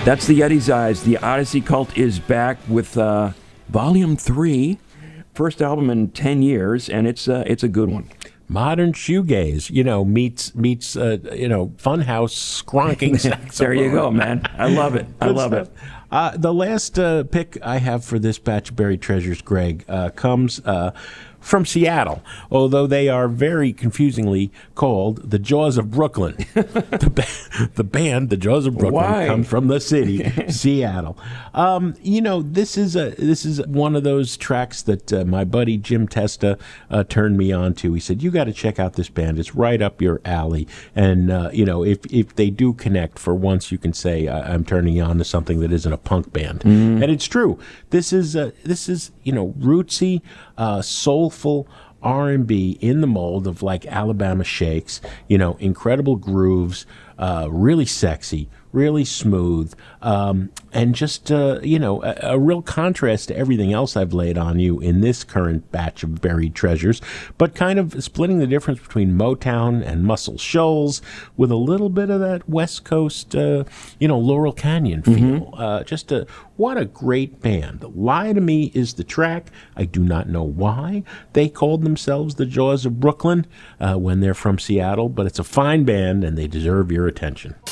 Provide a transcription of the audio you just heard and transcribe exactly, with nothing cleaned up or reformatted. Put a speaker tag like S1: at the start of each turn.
S1: That's the Yeti's Eyes. The Odyssey Cult is back with uh, Volume Three, first album in ten years, and it's uh, it's a good one.
S2: Modern shoegaze, you know, meets meets uh, you know, funhouse skronking saxophone.
S1: There you go, man. I love it. I
S2: Good
S1: love
S2: stuff.
S1: it.
S2: Uh, the last uh, pick I have for this batch of buried treasures, Greg, uh, comes uh, from Seattle, although they are very confusingly called the Jaws of Brooklyn. the, ba- the band, the Jaws of Brooklyn,
S1: Why?
S2: comes from the city, Seattle. Um, you know, this is a this is one of those tracks that uh, my buddy Jim Testa uh, turned me on to. He said, "You got to check out this band. It's right up your alley." And uh, you know, if if they do connect, for once, you can say, I- "I'm turning you on to something that isn't a punk band,"
S1: Mm-hmm.
S2: and it's true. This is uh, this is you know rootsy, uh, soulful R and B in the mold of like Alabama Shakes. You know, incredible grooves, uh, really sexy, really smooth, um, and just uh, you know a, a real contrast to everything else I've laid on you in this current batch of buried treasures. But kind of splitting the difference between Motown and Muscle Shoals with a little bit of that West Coast, uh, you know, Laurel Canyon feel. Uh, just a what a great band. Lie to Me is the track. I do not know why they called themselves the Jaws of Brooklyn uh, when they're from Seattle, but it's a fine band and they deserve your attention.